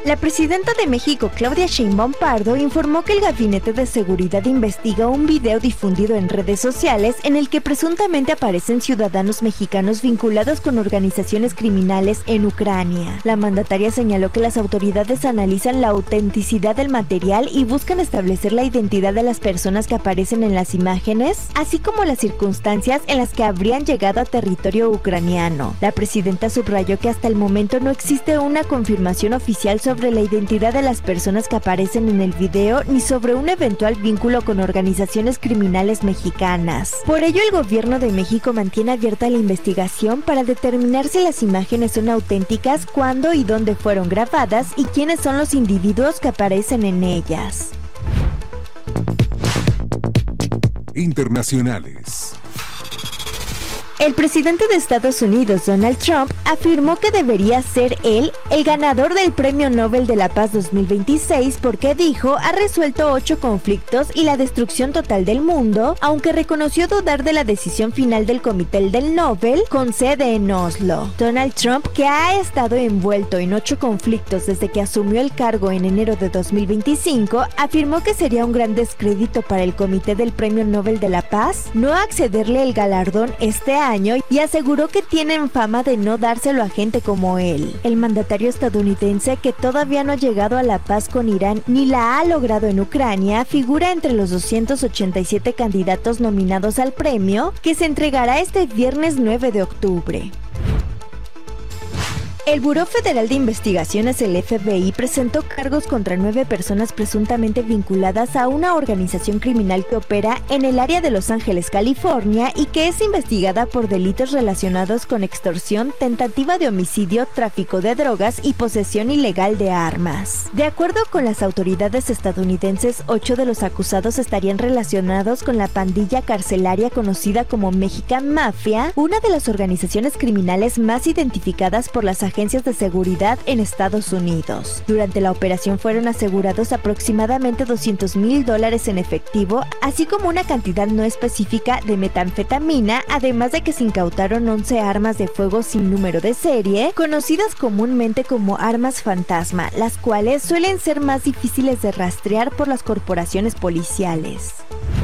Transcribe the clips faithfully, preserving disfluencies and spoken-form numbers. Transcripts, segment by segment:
La presidenta de México, Claudia Sheinbaum Pardo, informó que el Gabinete de Seguridad investiga un video difundido en redes sociales en el que presuntamente aparecen ciudadanos mexicanos vinculados con organizaciones criminales en Ucrania. La mandataria señaló que las autoridades analizan la autenticidad del material y buscan establecer la identidad de las personas que aparecen en las imágenes, así como las circunstancias en las que habrían llegado a territorio ucraniano. La presidenta subrayó que hasta el momento no existe una confirmación oficial sobre sobre la identidad de las personas que aparecen en el video ni sobre un eventual vínculo con organizaciones criminales mexicanas. Por ello, el gobierno de México mantiene abierta la investigación para determinar si las imágenes son auténticas, cuándo y dónde fueron grabadas y quiénes son los individuos que aparecen en ellas. Internacionales. El presidente de Estados Unidos, Donald Trump, afirmó que debería ser él el ganador del Premio Nobel de la Paz dos mil veintiséis porque, dijo, ha resuelto ocho conflictos y la destrucción total del mundo, aunque reconoció dudar de la decisión final del Comité del Nobel con sede en Oslo. Donald Trump, que ha estado envuelto en ocho conflictos desde que asumió el cargo en enero de dos mil veinticinco, afirmó que sería un gran descrédito para el Comité del Premio Nobel de la Paz no accederle el galardón este año y aseguró que tienen fama de no dárselo a gente como él. El mandatario estadounidense, que todavía no ha llegado a la paz con Irán ni la ha logrado en Ucrania, figura entre los doscientos ochenta y siete candidatos nominados al premio, que se entregará este viernes nueve de octubre. El Buró Federal de Investigaciones, el F B I, presentó cargos contra nueve personas presuntamente vinculadas a una organización criminal que opera en el área de Los Ángeles, California, y que es investigada por delitos relacionados con extorsión, tentativa de homicidio, tráfico de drogas y posesión ilegal de armas. De acuerdo con las autoridades estadounidenses, ocho de los acusados estarían relacionados con la pandilla carcelaria conocida como Mexican Mafia, una de las organizaciones criminales más identificadas por las agencias agencias de seguridad en Estados Unidos. Durante la operación fueron asegurados aproximadamente doscientos mil dólares en efectivo, así como una cantidad no específica de metanfetamina, además de que se incautaron once armas de fuego sin número de serie, conocidas comúnmente como armas fantasma, las cuales suelen ser más difíciles de rastrear por las corporaciones policiales.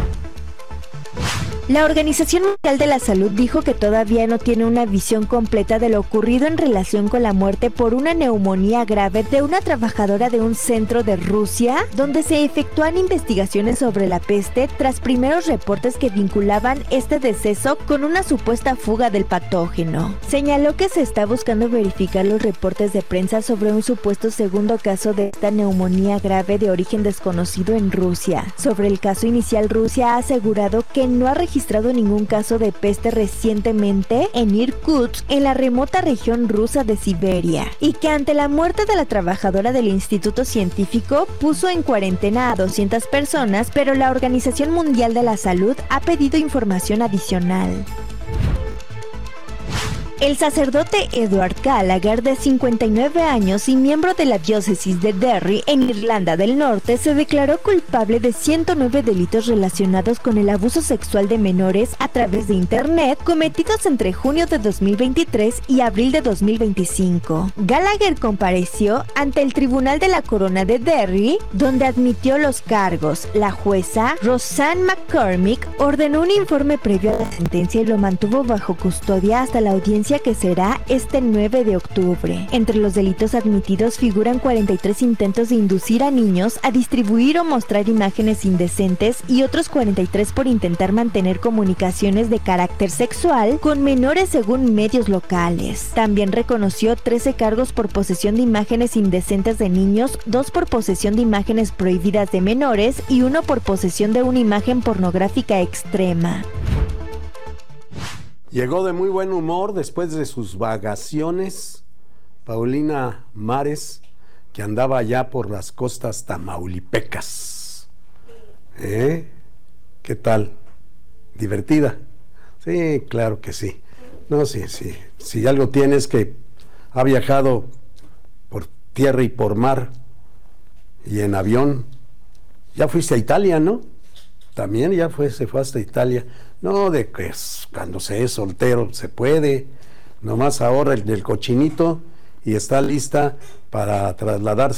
La Organización Mundial de la Salud dijo que todavía no tiene una visión completa de lo ocurrido en relación con la muerte por una neumonía grave de una trabajadora de un centro de Rusia, donde se efectúan investigaciones sobre la peste tras primeros reportes que vinculaban este deceso con una supuesta fuga del patógeno. Señaló que se está buscando verificar los reportes de prensa sobre un supuesto segundo caso de esta neumonía grave de origen desconocido en Rusia. Sobre el caso inicial, Rusia ha asegurado que no ha registrado registrado ningún caso de peste recientemente en Irkutsk, en la remota región rusa de Siberia, y que ante la muerte de la trabajadora del instituto científico puso en cuarentena a doscientas personas, pero la Organización Mundial de la Salud ha pedido información adicional. El sacerdote Edward Gallagher, de cincuenta y nueve años y miembro de la diócesis de Derry, en Irlanda del Norte, se declaró culpable de ciento nueve delitos relacionados con el abuso sexual de menores a través de Internet, cometidos entre junio de dos mil veintitrés y abril de dos mil veinticinco. Gallagher compareció ante el Tribunal de la Corona de Derry, donde admitió los cargos. La jueza, Roseanne McCormick, ordenó un informe previo a la sentencia y lo mantuvo bajo custodia hasta la audiencia que será este nueve de octubre. Entre los delitos admitidos figuran cuarenta y tres intentos de inducir a niños a distribuir o mostrar imágenes indecentes y otros cuarenta y tres por intentar mantener comunicaciones de carácter sexual con menores según medios locales. También reconoció trece cargos por posesión de imágenes indecentes de niños, dos por posesión de imágenes prohibidas de menores y uno por posesión de una imagen pornográfica extrema. Llegó de muy buen humor después de sus vacaciones Paulina Mares, que andaba allá por las costas tamaulipecas. ¿Eh? ¿Qué tal? ¿Divertida? Sí, claro que sí. No, sí, sí. Si algo tienes que ha viajado por tierra y por mar y en avión. Ya fuiste a Italia, ¿no? También ya fue, se fue hasta Italia. No, de que cuando se es soltero se puede, nomás ahorra el del cochinito y está lista para trasladarse